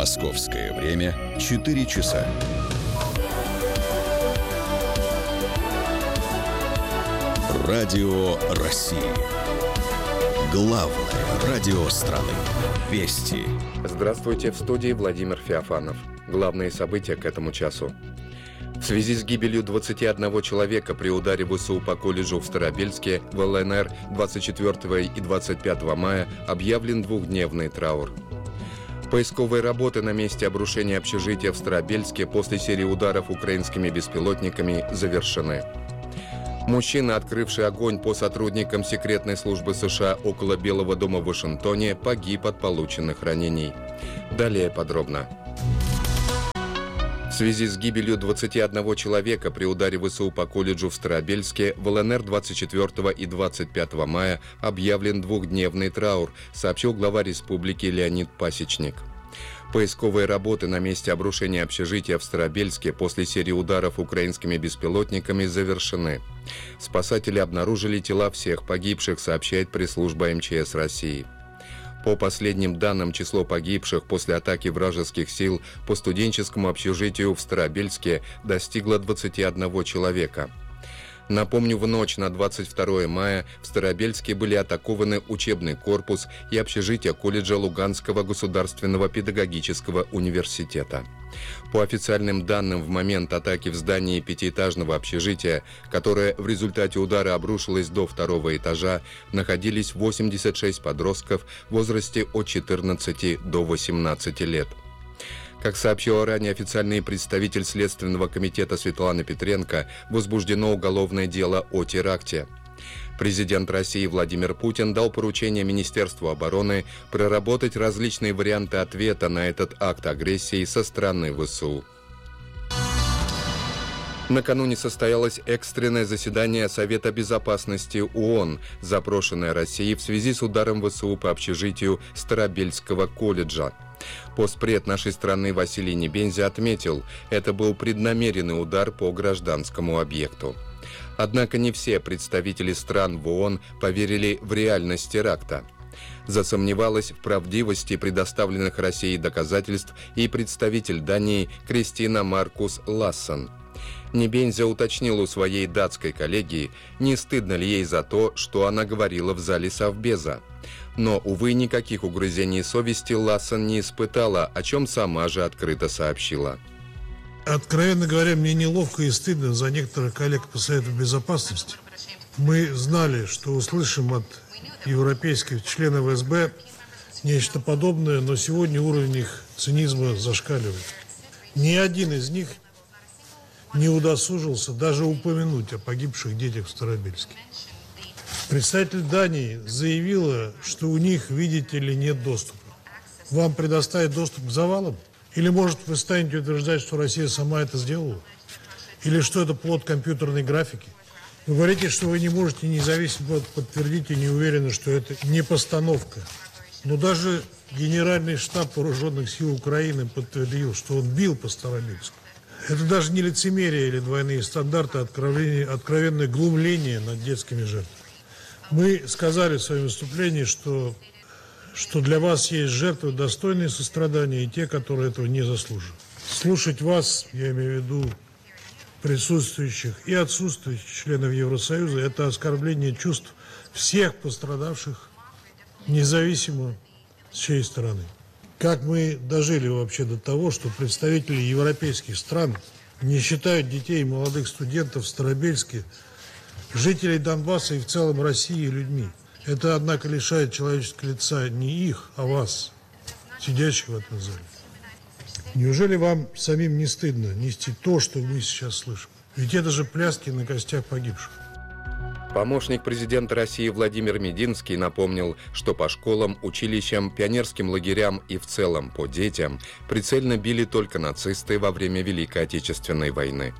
Московское время 4 часа. Радио России. Главное радио страны. Вести. Здравствуйте, в студии Владимир Феофанов. Главные события к этому часу. В связи с гибелью 21 человека при ударе ВСУ по колледжу в Старобельске в ЛНР 24 и 25 мая объявлен двухдневный траур. Поисковые работы на месте обрушения общежития в Старобельске после серии ударов украинскими беспилотниками завершены. Мужчина, открывший огонь по сотрудникам секретной службы США около Белого дома в Вашингтоне, погиб от полученных ранений. Далее подробно. В связи с гибелью 21 человека при ударе ВСУ по колледжу в Старобельске в ЛНР 24 и 25 мая объявлен двухдневный траур, сообщил глава республики Леонид Пасечник. Поисковые работы на месте обрушения общежития в Старобельске после серии ударов украинскими беспилотниками завершены. Спасатели обнаружили тела всех погибших, сообщает пресс-служба МЧС России. По последним данным, число погибших после атаки вражеских сил по студенческому общежитию в Старобельске достигло 21 человека. Напомню, в ночь на 22 мая в Старобельске были атакованы учебный корпус и общежитие колледжа Луганского государственного педагогического университета. По официальным данным, в момент атаки в здании пятиэтажного общежития, которое в результате удара обрушилось до второго этажа, находились 86 подростков в возрасте от 14 до 18 лет. Как сообщила ранее официальный представитель Следственного комитета Светлана Петренко, возбуждено уголовное дело о теракте. Президент России Владимир Путин дал поручение Министерству обороны проработать различные варианты ответа на этот акт агрессии со стороны ВСУ. Накануне состоялось экстренное заседание Совета безопасности ООН, запрошенное Россией в связи с ударом ВСУ по общежитию Старобельского колледжа. Постпред нашей страны Василий Небензя отметил, это был преднамеренный удар по гражданскому объекту. Однако не все представители стран в ООН поверили в реальность теракта. Засомневалась в правдивости предоставленных Россией доказательств и представитель Дании Кристина Маркус Лассон. Небензя уточнил у своей датской коллеги, не стыдно ли ей за то, что она говорила в зале Совбеза. Но, увы, никаких угрызений совести Лассон не испытала, о чем сама же открыто сообщила. Откровенно говоря, мне неловко и стыдно за некоторых коллег по Совету Безопасности. Мы знали, что услышим от европейских членов СБ нечто подобное, но сегодня уровень их цинизма зашкаливает. Ни один из них не удосужился даже упомянуть о погибших детях в Старобельске. Представитель Дании заявила, что у них, видите ли, нет доступа. Вам предоставят доступ к завалам? Или, может, вы станете утверждать, что Россия сама это сделала? Или что это плод компьютерной графики? Вы говорите, что вы не можете независимо подтвердить и не уверены, что это не постановка. Но даже Генеральный штаб Вооруженных сил Украины подтвердил, что он бил по Старобельску. Это даже не лицемерие или двойные стандарты, а откровенное глумление над детскими жертвами. Мы сказали в своем выступлении, что для вас есть жертвы, достойные сострадания, и те, которые этого не заслуживают. Слушать вас, я имею в виду присутствующих и отсутствующих членов Евросоюза, это оскорбление чувств всех пострадавших, независимо с чьей стороны. Как мы дожили вообще до того, что представители европейских стран не считают детей и молодых студентов в Старобельске, жителей Донбасса и в целом России людьми? Это, однако, лишает человеческого лица не их, а вас, сидящих в этом зале. Неужели вам самим не стыдно нести то, что мы сейчас слышим? Ведь это же пляски на костях погибших. Помощник президента России Владимир Мединский напомнил, что по школам, училищам, пионерским лагерям и в целом по детям прицельно били только нацисты во время Великой Отечественной войны.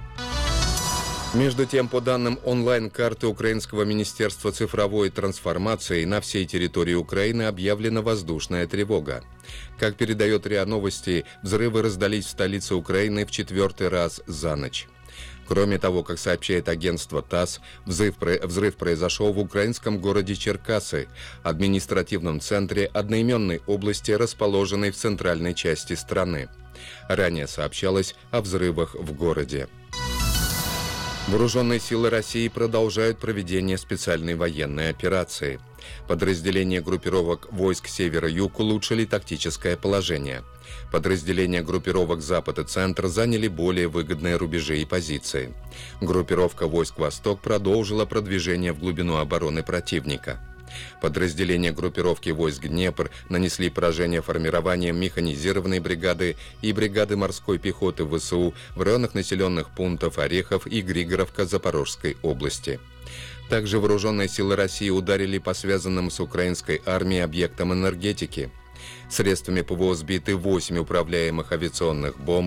Между тем, по данным онлайн-карты Украинского министерства цифровой трансформации, на всей территории Украины объявлена воздушная тревога. Как передает РИА Новости, взрывы раздались в столице Украины в 4-й раз за ночь. Кроме того, как сообщает агентство ТАСС, взрыв произошел в украинском городе Черкассы, административном центре одноименной области, расположенной в центральной части страны. Ранее сообщалось о взрывах в городе. Вооруженные силы России продолжают проведение специальной военной операции. Подразделения группировок войск Севера-Юг улучшили тактическое положение. Подразделения группировок Запад и Центр заняли более выгодные рубежи и позиции. Группировка войск Восток продолжила продвижение в глубину обороны противника. Подразделения группировки войск Днепр нанесли поражение формированием механизированной бригады и бригады морской пехоты ВСУ в районах населенных пунктов Орехов и Григоровка Запорожской области. Также вооруженные силы России ударили по связанным с украинской армией объектам энергетики. Средствами ПВО сбиты 8 управляемых авиационных бомб,